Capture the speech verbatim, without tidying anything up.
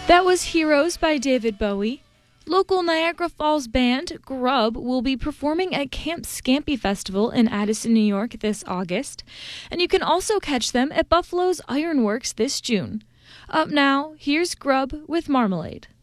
That was Heroes by David Bowie. Local Niagara Falls band Grub will be performing at Camp Scampi Festival in Addison, New York this August, and you can also catch them at Buffalo's Ironworks this June. Up now, here's Grub with Marmalade.